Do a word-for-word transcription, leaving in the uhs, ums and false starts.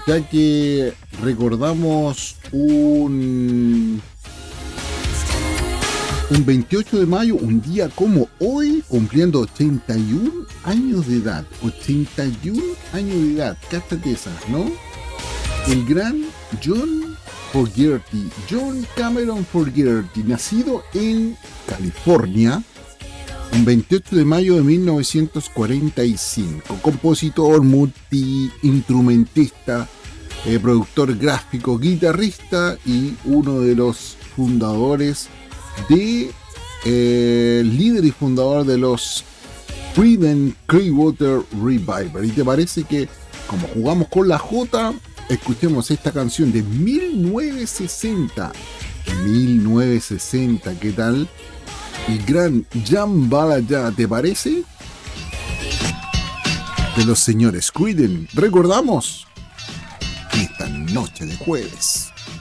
ya que recordamos un, un veintiocho de mayo, un día como hoy, cumpliendo ochenta y un años de edad. ochenta y un años de edad, cállate esas, ¿no? El gran John Fogerty, John Cameron Fogerty, nacido en California, un veintiocho de mayo de mil novecientos cuarenta y cinco, compositor, multiinstrumentista, eh, productor gráfico, guitarrista y uno de los fundadores de, eh, líder y fundador de los Creedence Clearwater Revival. ¿Y te parece que, como jugamos con la J, escuchemos esta canción de mil novecientos sesenta? mil novecientos sesenta, ¿qué tal? El gran Jambalaya, ¿te parece? De los señores Creedence. Recordamos esta noche de jueves.